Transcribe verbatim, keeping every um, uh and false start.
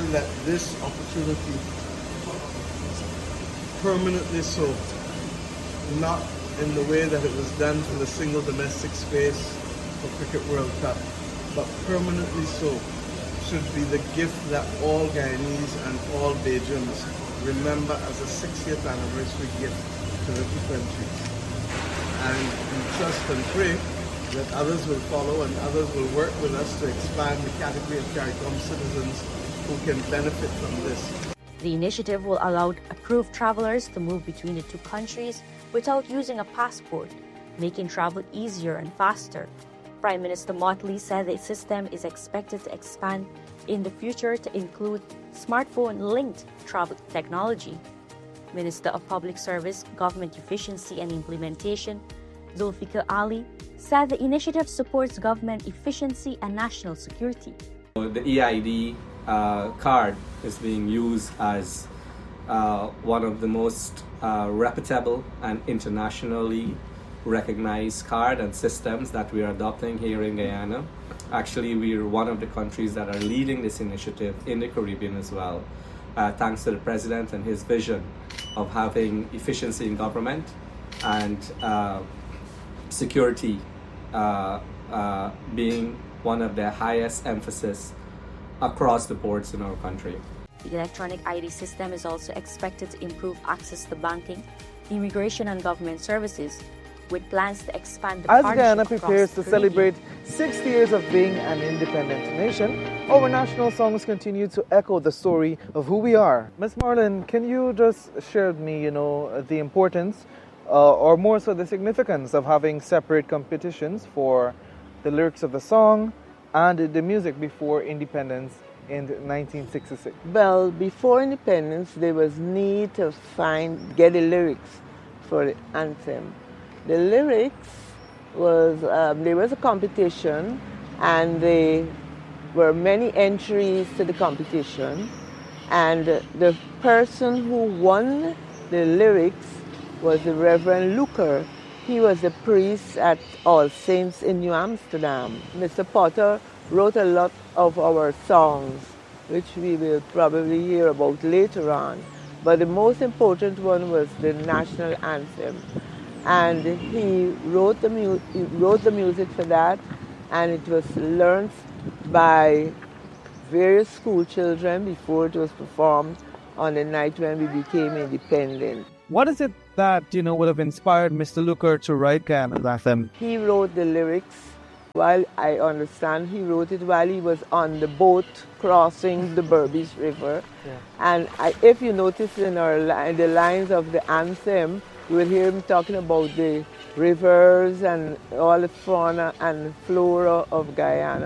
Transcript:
let this opportunity permanently so, not in the way that it was done for the single domestic space for Cricket World Cup, but permanently so, should be the gift that all Guyanese and all Bajans remember as a sixtieth anniversary gift to the two countries. And we trust and pray that others will follow and others will work with us to expand the category of CARICOM citizens who can benefit from this. The initiative will allow approved travelers to move between the two countries without using a passport, making travel easier and faster. Prime Minister Motley said the system is expected to expand in the future to include smartphone-linked travel technology. Minister of Public Service, Government Efficiency and Implementation, Zulfikar Ali, said the initiative supports government efficiency and national security. The E I D uh, card is being used as uh, one of the most uh, reputable and internationally recognized card and systems that we are adopting here in Guyana. Actually, we are one of the countries that are leading this initiative in the Caribbean as well, uh, thanks to the President and his vision of having efficiency in government and uh, security uh, uh, being one of the highest emphasis across the boards in our country. The electronic I D system is also expected to improve access to banking, immigration and government services, with plans to expand the As partnership Guyana prepares to across celebrate sixty years of being an independent nation, our national songs continue to echo the story of who we are. Miz Marlin, can you just share with me, you know, the importance, uh, or more so the significance of having separate competitions for the lyrics of the song and the music before independence in nineteen sixty-six? Well, before independence, there was need to find, get the lyrics for the anthem. The lyrics was, um, there was a competition and there were many entries to the competition, and the person who won the lyrics was the Reverend Luker. He was a priest at All Saints in New Amsterdam. Mister Potter wrote a lot of our songs, which we will probably hear about later on, but the most important one was the national anthem. And he wrote the, mu- he wrote the music for that, and it was learned by various school children before it was performed on the night when we became independent. What is it that, you know, would have inspired Mister Luker to write Guyana's anthem? He wrote the lyrics while, I understand, he wrote it while he was on the boat crossing the Berbice River. Yeah. And I, if you notice in our li- the lines of the anthem, you will hear him talking about the rivers and all the fauna and flora of Guyana.